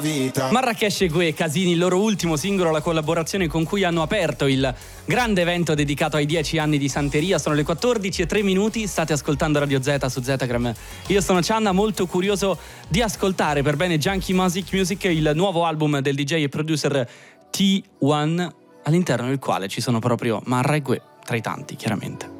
Marrakesh e Gue Casini, il loro ultimo singolo, la collaborazione con cui hanno aperto il grande evento dedicato ai 10 anni di Santeria. Sono le 14:03, state ascoltando Radio Z su Zetagram. Io sono Cianna, molto curioso di ascoltare per bene Junkie Music, il nuovo album del DJ e producer T1, all'interno del quale ci sono proprio Marra e Gue, tra i tanti chiaramente.